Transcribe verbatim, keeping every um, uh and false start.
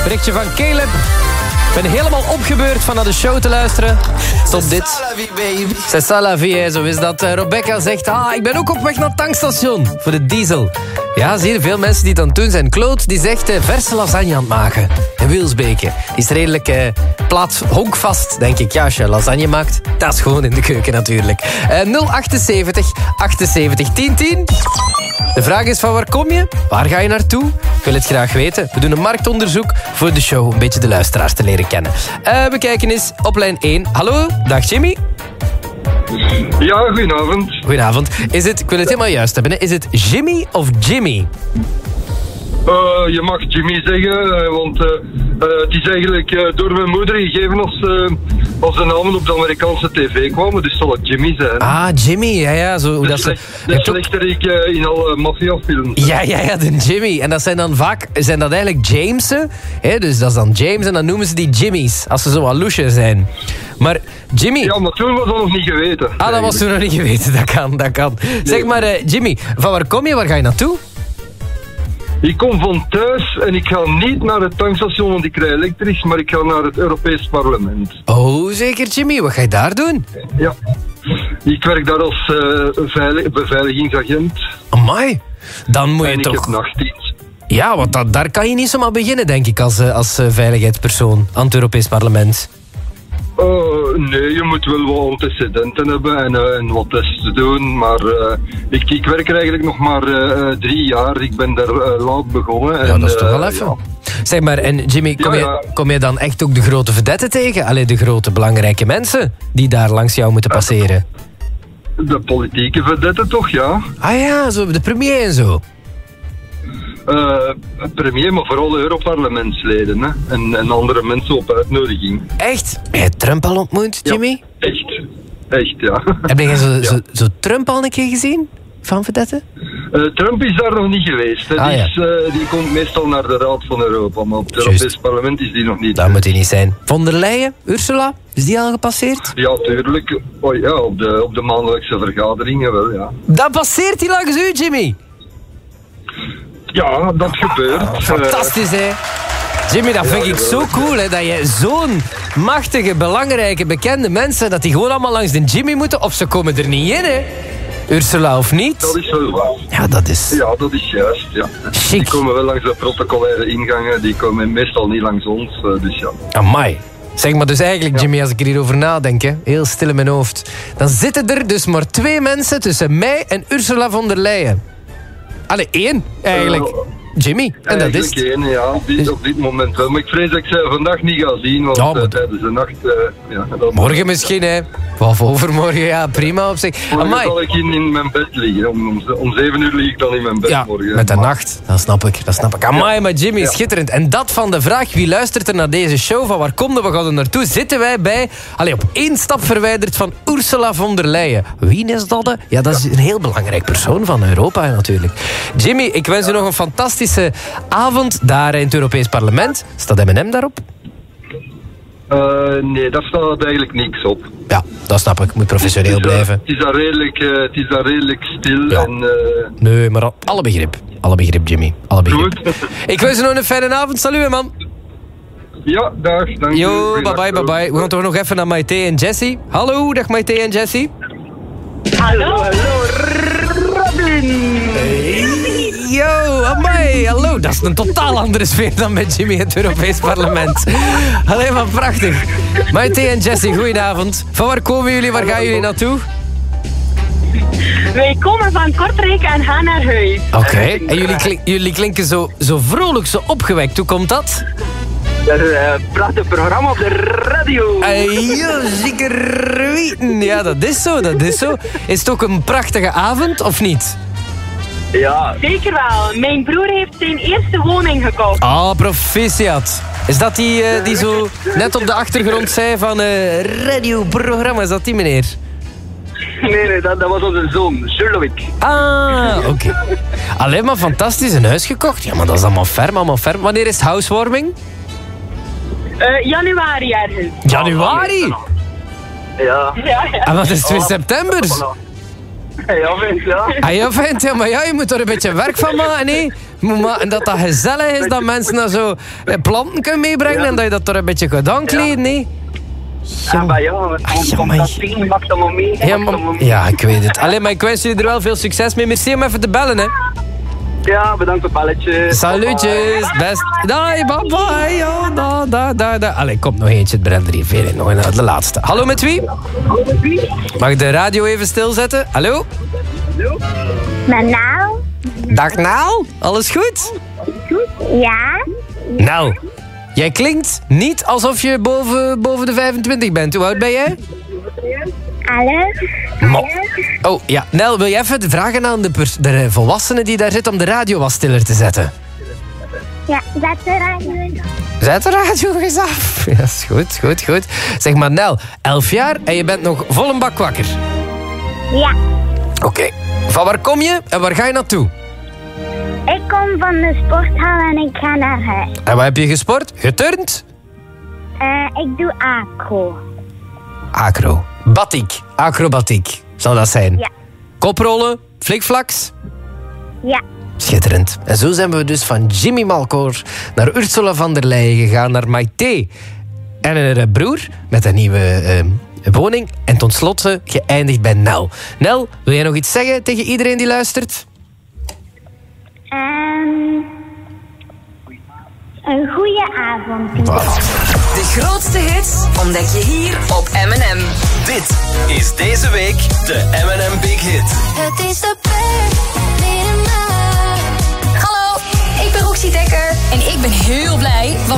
Berichtje van Caleb. Ik ben helemaal opgebeurd van naar de show te luisteren. Tot dit. C'est ça la vie, hè. Zo is dat. Uh, Rebecca zegt, ah, ik ben ook op weg naar het tankstation. Voor de diesel. Ja, zie je, veel mensen die het aan het doen zijn. Claude, die zegt uh, verse lasagne aan het maken. In Wilsbeke. Die is redelijk uh, plat, honkvast, denk ik. Ja, als je lasagne maakt, dat is gewoon in de keuken natuurlijk. Uh, nul achtenzeventig achtenzeventig tien tien. De vraag is, van waar kom je? Waar ga je naartoe? Ik wil het graag weten. We doen een marktonderzoek voor de show. Een beetje de luisteraars te leren kennen. Uh, we kijken eens op lijn één. Hallo, dag Jimmy. Ja, goedenavond. Goedenavond. Is het, ik wil het helemaal juist hebben, hè? Is het Jimmy of Jimmy? Uh, je mag Jimmy zeggen, uh, want uh, uh, het is eigenlijk uh, door mijn moeder gegeven als, uh, als de namen op de Amerikaanse tv kwamen, dus zal het Jimmy zijn. Ah, Jimmy, ja, ja. Zo, de dat slecht, ze, de slechterik uh, in alle maffiafilms. Ja, ja, ja, de Jimmy. En dat zijn dan vaak, zijn dat eigenlijk Jamesen. Hè? Dus dat is dan James en dan noemen ze die Jimmy's, als ze zo wat loesje zijn. Maar Jimmy... Ja, maar toen was dat nog niet geweten. Ah, dat was toen nog niet geweten. Dat kan, dat kan. Nee. Zeg maar, uh, Jimmy, van waar kom je? Waar ga je naartoe? Ik kom van thuis en ik ga niet naar het tankstation, want ik rij elektrisch, maar ik ga naar het Europees Parlement. Oh, zeker Jimmy. Wat ga je daar doen? Ja. Ik werk daar als uh, veilig, beveiligingsagent. Amai. Dan moet je en toch... ik heb nachtdienst. Ja, want dat, daar kan je niet zomaar beginnen, denk ik, als, als uh, veiligheidspersoon aan het Europees Parlement. Uh, nee, je moet wel wat antecedenten hebben en, uh, en wat tests doen, maar uh, ik, ik werk er eigenlijk nog maar uh, drie jaar. Ik ben daar uh, laat begonnen. Ja, en, dat is toch wel uh, even. Ja. Zeg maar, en Jimmy, kom, ja, je, ja. kom je dan echt ook de grote vedetten tegen? Allee, de grote belangrijke mensen die daar langs jou moeten passeren? De politieke vedetten toch, ja. Ah ja, zo de premier en zo. Uh, premier, maar vooral de Europarlementsleden, hè. En, en andere mensen op uitnodiging. Echt? Heb je Trump al ontmoet, Jimmy? Ja, echt. Echt, ja. Heb je zo, ja. zo, zo Trump al een keer gezien? Van vedetten? Uh, Trump is daar nog niet geweest. Hè. Ah, die, ja. is, uh, die komt meestal naar de Raad van Europa, maar op het Juist. Europees Parlement is die nog niet. Dat moet hij niet zijn. Von der Leyen, Ursula, is die al gepasseerd? Ja, tuurlijk. Oh, ja, op de, op de maandelijkse vergaderingen wel, ja. Dan passeert hij langs u, Jimmy. Ja, dat gebeurt. Ah, fantastisch, hè? Jimmy, dat vind ja, ik zo cool, hè, dat je zo'n machtige, belangrijke, bekende mensen, dat die gewoon allemaal langs de Jimmy moeten, of ze komen er niet in, hè? Ursula of niet? Dat is wel waar. Ja, dat is... Ja, dat is juist, ja. Chic. Die komen wel langs de protocolaire ingangen, die komen meestal niet langs ons, dus ja. Amai. Zeg maar dus eigenlijk, Jimmy, als ik er hierover nadenk, hè, heel stil in mijn hoofd, dan zitten er dus maar twee mensen tussen mij en Ursula von der Leyen. Allee, één, eigenlijk. Uh, Jimmy, en dat is het. Één, ja, op dit, op dit moment wel. Maar ik vrees dat ik ze vandaag niet ga zien, want Ja, maar... uh, tijdens de nacht... Uh, ja, dat... Morgen misschien, hè. Of overmorgen, ja, prima op zich. Morgen Amai. zal ik in, in mijn bed liggen. Om, om, om zeven uur lig ik dan in mijn bed Ja, morgen. met de maar... nacht. Dat snap ik, dat snap ik. Amai, Ja. maar Jimmy, Ja. schitterend. En dat van de vraag, wie luistert er naar deze show? Van waar komt we gaan er naartoe? Zitten wij bij, allee, op één stap verwijderd van Ursula von der Leyen. Wie is dat? Hè? Ja, dat is een heel belangrijk persoon van Europa natuurlijk. Jimmy, ik wens u nog een fantastische avond daar in het Europees Parlement. Staat M en M daarop? Uh, nee, daar staat eigenlijk niks op. Ja, dat snap ik. Moet professioneel Het is, uh, blijven. Het is daar redelijk, uh, het is daar redelijk stil. Ja. En, uh, Nee, maar alle begrip. Alle begrip, Jimmy. Alle begrip. goed. Ik wens u nog een fijne avond. Salut, man. Ja, dag. Dank Yo, u. bye bye, bye bye. We gaan toch nog even naar Maite en Jessie. Hallo, dag Maite en Jessie. Hallo, hallo, Robin. Hey, yo, amai, hallo. Dat is een totaal andere sfeer dan met Jimmy in het Europees Parlement. Alleen maar prachtig. Maite en Jessie, goedenavond. Van waar komen jullie, waar gaan jullie naartoe? Wij komen van Kortrijk en gaan naar huis. Oké, okay. En jullie, klink, jullie klinken zo, zo vrolijk, zo opgewekt. Hoe komt dat? Dat is een prachtig programma op de radio. Ayo, zeker weten. Ja, dat is zo, dat is zo. Is het ook een prachtige avond, of niet? Ja. Zeker wel. Mijn broer heeft zijn eerste woning gekocht. Ah, proficiat. Is dat die uh, die zo net op de achtergrond zei van uh, radioprogramma? Is dat die meneer? Nee, nee, dat, dat was onze zoon, Zulwik. Ah, oké. Okay. Alleen maar fantastisch, een huis gekocht. Ja, maar dat is allemaal ferm, allemaal ferm. Wanneer is het housewarming? Uh, januari ergens. Januari? Ja. Ja, ja. En wat is het weer september? Ja, vind ja. Ah, ja, vindt, ja, maar ja, je moet er een beetje werk van maken, nee? Maar, en dat dat gezellig is, dat mensen dan zo planten kunnen meebrengen... Ja. En dat je dat er een beetje gaat aankleden, nee? Ja, maar ja, het komt dat tien, mag dat maar mee. Ja, maar, ja, ik weet het. Alleen, maar ik wens jullie er wel veel succes mee. Merci om even te bellen, hè. Ja, bedankt voor het belletje. Salutjes, best. Bye, bye, bye. Ja, da, da, da, da. Allee, komt nog eentje, het brengt er hier veel in. Nog een, de laatste. Hallo, met wie? Mag ik de radio even stilzetten? Hallo? Hallo? Met Nel. Dag, Nel. Alles goed? Ja. Nel, jij klinkt niet alsof je boven, boven de vijfentwintig bent. Hoe oud ben jij? Alles. Mo. Oh, ja. Nel, wil je even vragen aan de, pers- de volwassene die daar zit om de radio wat stiller te zetten? Ja, zet de radio. Zet de radio eens af. Ja, is goed, goed, goed. Zeg maar, Nel, elf jaar en je bent nog vol een bak wakker. Ja. Oké. Okay. Van waar kom je en waar ga je naartoe? Ik kom van de sporthal en ik ga naar huis. En wat heb je gesport? Geturnd? Uh, ik doe acro. Acro. Batik. Acrobatiek. Zal dat zijn? Ja. Koprollen? Flikflaks? Ja. Schitterend. En zo zijn we dus van Jimmy Malkoor naar Ursula van der Leyen gegaan, naar Maite en haar broer met een nieuwe uh, woning. En tot slot uh, geëindigd bij Nel. Nel, wil jij nog iets zeggen tegen iedereen die luistert? Um, een goede avond. Wow. De grootste hits ontdek je hier op M en M. Dit is deze week de M en M Big Hit. Het is de Hallo, ik ben Roxy Dekker en ik ben heel blij, want